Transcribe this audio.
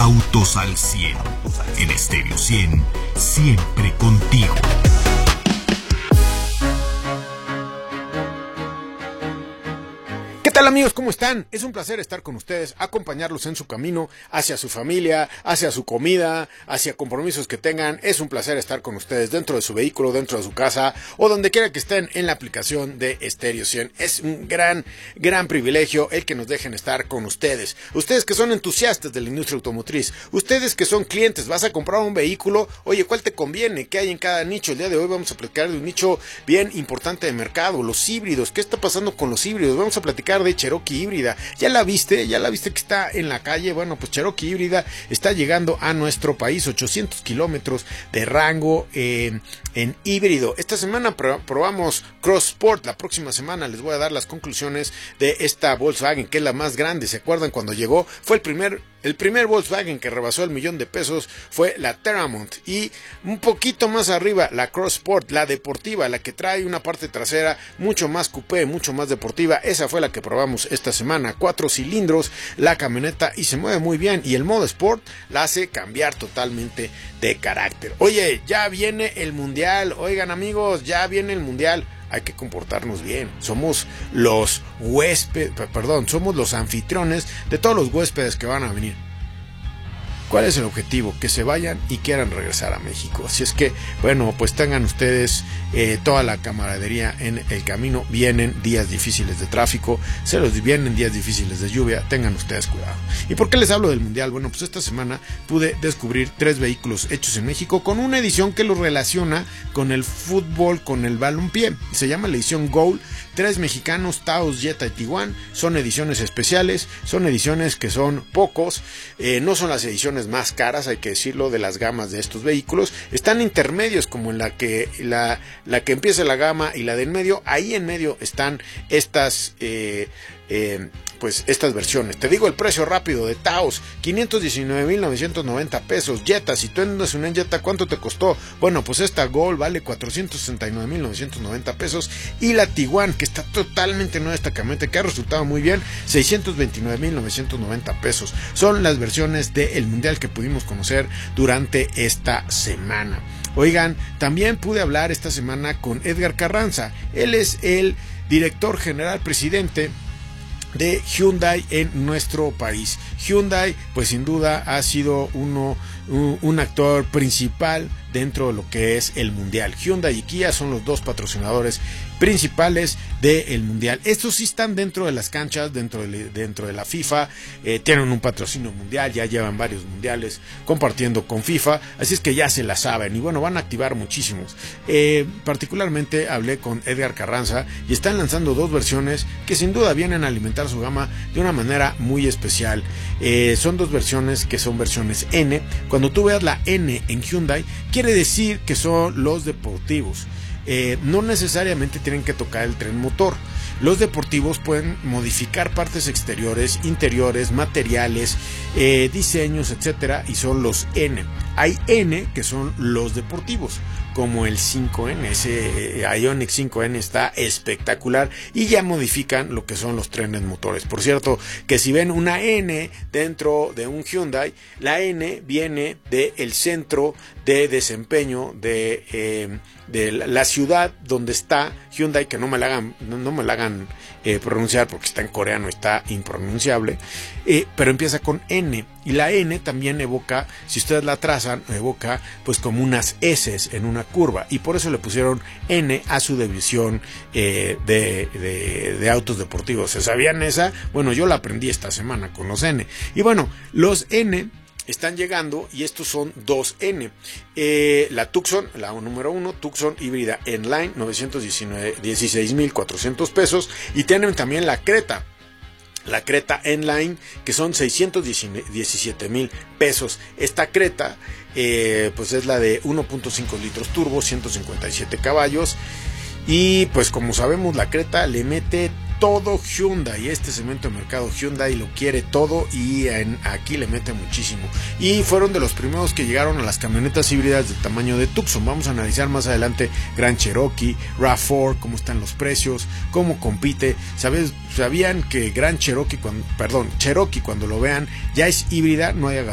Autos al 100. En Estéreo 100, siempre contigo. ¿Qué tal, amigos? ¿Cómo están? Es un placer estar con ustedes, acompañarlos en su camino hacia su familia, hacia su comida, hacia compromisos que tengan. Es un placer estar con ustedes dentro de su vehículo, dentro de su casa o donde quiera que estén en la aplicación de Estéreo 100. Es un gran privilegio el que nos dejen estar con ustedes. Ustedes que son entusiastas de la industria automotriz, ustedes que son clientes, vas a comprar un vehículo, oye, ¿cuál te conviene? ¿Qué hay en cada nicho? El día de hoy vamos a platicar de un nicho bien importante de mercado, los híbridos. ¿Qué está pasando con los híbridos? Vamos a platicar de Cherokee híbrida. ¿Ya la viste que está en la calle? Bueno, pues Cherokee híbrida está llegando a nuestro país, 800 kilómetros de rango en híbrido. Esta semana probamos Cross Sport. La próxima semana les voy a dar las conclusiones de esta Volkswagen, que es la más grande. ¿Se acuerdan cuando llegó? Fue el primer Volkswagen que rebasó el $1,000,000 fue la Terramont, y un poquito más arriba la Cross Sport, la deportiva, la que trae una parte trasera mucho más coupé, mucho más deportiva. Esa fue la que probamos esta semana. 4 cilindros la camioneta y se mueve muy bien, y el modo Sport la hace cambiar totalmente de carácter. Oye, ya viene el mundial. Oigan, amigos, ya viene el mundial. Hay que comportarnos bien. Somos los somos los anfitriones de todos los huéspedes que van a venir. ¿Cuál es el objetivo? Que se vayan y quieran regresar a México. Así es que, bueno, pues tengan ustedes toda la camaradería en el camino. Vienen días difíciles de tráfico, vienen días difíciles de lluvia. Tengan ustedes cuidado. ¿Y por qué les hablo del mundial? Bueno, pues esta semana pude descubrir 3 vehículos hechos en México con una edición que los relaciona con el fútbol, con el balompié. Se llama la edición Goal. 3 mexicanos, Taos, Jetta y Tiguan. Son ediciones especiales, son ediciones que son pocos, no son las ediciones más caras, hay que decirlo, de las gamas de estos vehículos. Están intermedios, como en la que empieza la gama y la de en medio. Ahí en medio están estas estas versiones. Te digo el precio rápido de Taos: 519,990 pesos. Jetta, si tú andas una Jetta, ¿cuánto te costó? Bueno, pues esta Gol vale 469,990 pesos, y la Tiguan, que está totalmente nueva esta camioneta, que ha resultado muy bien, 629,990 pesos. Son las versiones del mundial que pudimos conocer durante esta semana. Oigan, también pude hablar esta semana con Edgar Carranza. Él es el director general presidente de Hyundai en nuestro país. Hyundai, pues sin duda ha sido un actor principal dentro de lo que es el mundial. Hyundai y Kia son los 2 patrocinadores principales del mundial. Estos sí están dentro de las canchas, dentro de la FIFA, tienen un patrocinio mundial, ya llevan varios mundiales compartiendo con FIFA, así es que ya se la saben, y bueno, van a activar muchísimos. Particularmente hablé con Edgar Carranza y están lanzando 2 versiones que sin duda vienen a alimentar su gama de una manera muy especial. Son 2 versiones que son versiones N. Cuando tú veas la N en Hyundai, quiere decir que son los deportivos. No necesariamente tienen que tocar el tren motor. Los deportivos pueden modificar partes exteriores, interiores, materiales, diseños, etcétera, y son los N. Hay N que son los deportivos, como el 5N, ese Ioniq 5N está espectacular, y ya modifican lo que son los trenes motores. Por cierto, que si ven una N dentro de un Hyundai, la N viene del centro de desempeño de la ciudad donde está Hyundai, que no me la hagan pronunciar porque está en coreano, está impronunciable, pero empieza con N, y la N también evoca, si ustedes la trazan, evoca pues como unas S en una curva, y por eso le pusieron N a su división de autos deportivos. ¿Se sabían esa? Bueno, yo la aprendí esta semana con los N. Y bueno, los N están llegando, y estos son 2N. La Tucson, la número 1, Tucson híbrida N-Line, 16,400 pesos. Y tienen también la Creta N-Line, que son 617,000 pesos. Esta Creta, pues es la de 1.5 litros turbo, 157 caballos. Y pues como sabemos, la Creta le mete todo Hyundai, este segmento de mercado Hyundai lo quiere todo, y aquí le mete muchísimo, y fueron de los primeros que llegaron a las camionetas híbridas de tamaño de Tucson. Vamos a analizar más adelante Grand Cherokee, RAV4, cómo están los precios, cómo compite. ¿Sabían que Cherokee cuando lo vean ya es híbrida, no hay